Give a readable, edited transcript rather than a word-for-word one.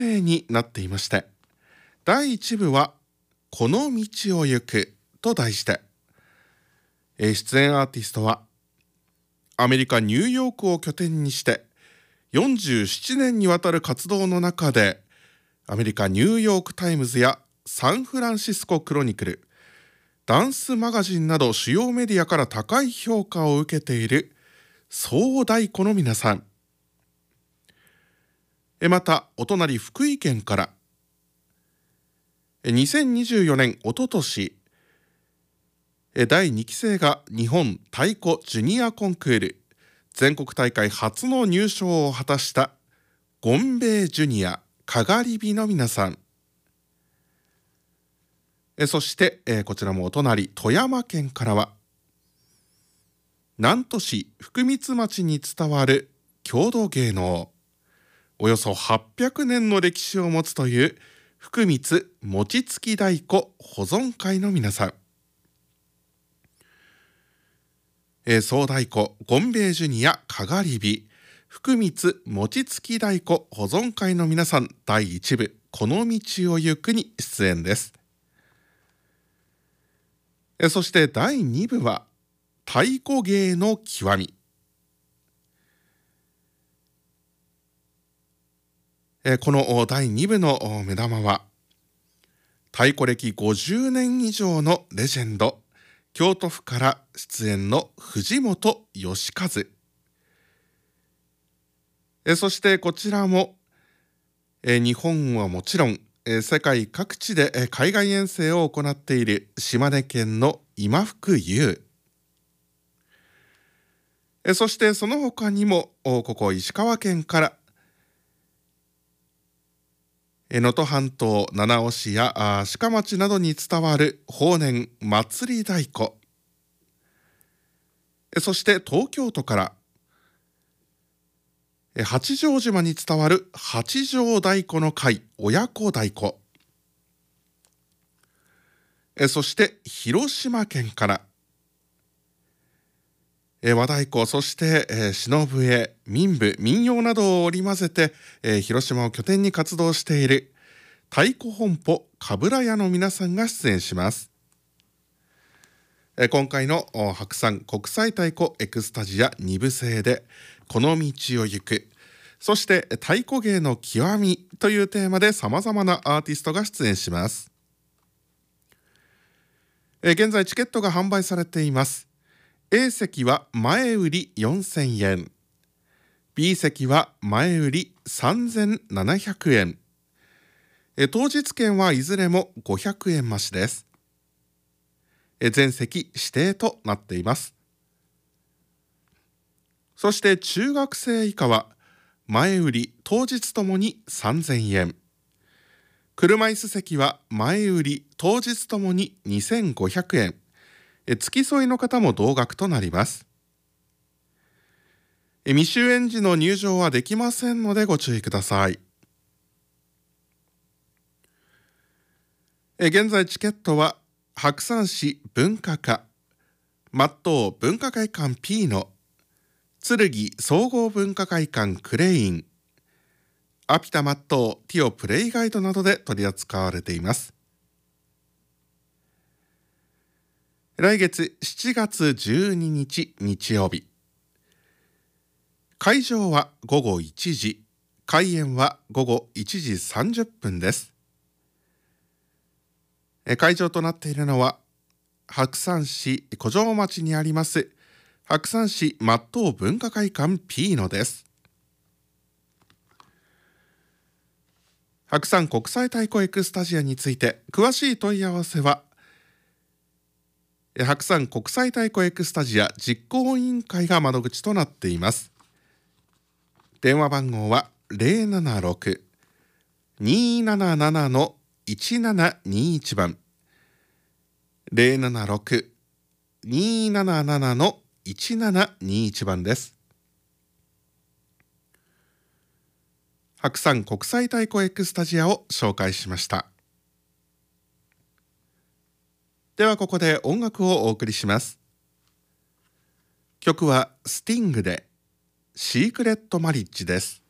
になっていまして、第1部はこの道を行くと題して、出演アーティストはアメリカ・ニューヨークを拠点にして47年にわたる活動の中で、アメリカ・ニューヨーク・タイムズやサンフランシスコ・クロニクル、ダンスマガジンなど主要メディアから高い評価を受けている総太鼓の皆さん。またお隣福井県から2024年おととし第2期生が日本太鼓ジュニアコンクール全国大会初の入賞を果たしたゴンベイジュニアかがり火の皆さん。そしてこちらもお隣富山県からは南砺市福光町に伝わる郷土芸能、およそ800年の歴史を持つという福光餅つき太鼓保存会の皆さん。総太鼓ゴンベイジュニアかがり火福光餅つき太鼓保存会の皆さん、第1部この道を行くに出演です。そして第2部は太鼓芸の極み。この第2部の目玉は太鼓歴50年以上のレジェンド、京都府から出演の藤本義和。そしてこちらも日本はもちろん世界各地で海外遠征を行っている島根県の今福優。そしてその他にもここ石川県から能登半島七尾市や鹿町などに伝わる法然祭り太鼓。そして東京都から八丈島に伝わる八丈太鼓の会親子太鼓。そして広島県から和太鼓、そして篠笛、民舞、民謡などを織り交ぜて広島を拠点に活動している太鼓本舗かぶら屋の皆さんが出演します。今回の白山国際太鼓エクスタジア2部制でこの道を行く、そして太鼓芸の極みというテーマでさまざまなアーティストが出演します。現在チケットが販売されています。A 席は前売り4000円、B 席は前売り3700円、当日券はいずれも500円増しです。全席指定となっています。そして中学生以下は前売り当日ともに3000円、車椅子席は前売り当日ともに2500円、付き添いの方も同額となります。未就園児の入場はできませんのでご注意ください。現在チケットは白山市文化課、松東文化会館 P の剣総合文化会館クレイン、アピタマットティオプレイガイドなどで取り扱われています。来月7月12日日曜日、会場は午後1時、開演は午後1時30分です。会場となっているのは白山市古城町にあります白山市松東文化会館 P のです。白山国際太鼓エクスタジアについて詳しい問い合わせは白山国際太鼓エクスタジア実行委員会が窓口となっています。電話番号は 076-277-1721 番 076-277-1721 番です。白山国際太鼓エクスタジアを紹介しました。ではここで音楽をお送りします。曲はスティングでシークレットマリッジです。